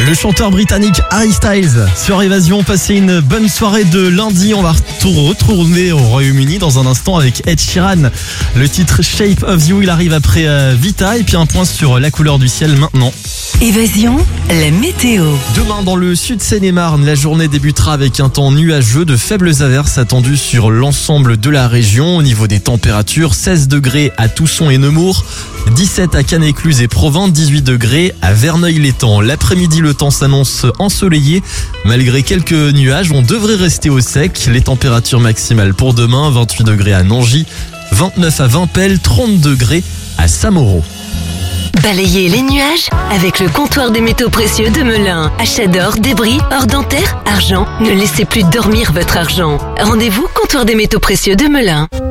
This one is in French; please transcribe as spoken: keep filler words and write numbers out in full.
Le chanteur britannique Harry Styles sur Évasion. Passez une bonne soirée de lundi. On va tout retrouver au Royaume-Uni dans un instant avec Ed Sheeran. Le titre Shape of You, il arrive après euh, Vita. Et puis un point sur la couleur du ciel maintenant. Évasion, la météo. Demain dans le sud Seine-et-Marne, la journée débutera avec un temps nuageux, de faibles averses attendues sur l'ensemble de la région. Au niveau des températures, seize degrés à Tousson et Nemours, dix-sept à Cannes-Écluse et Provins, dix-huit degrés à Verneuil-l'Étang. L'après-midi, le temps s'annonce ensoleillé. Malgré quelques nuages, on devrait rester au sec. Les températures maximales pour demain, vingt-huit degrés à Nangy, vingt-neuf à Vimpel, trente degrés à Saint-Mauro. Balayez les nuages avec le comptoir des métaux précieux de Melun. Achat d'or, débris, or dentaire, argent. Ne laissez plus dormir votre argent. Rendez-vous comptoir des métaux précieux de Melun.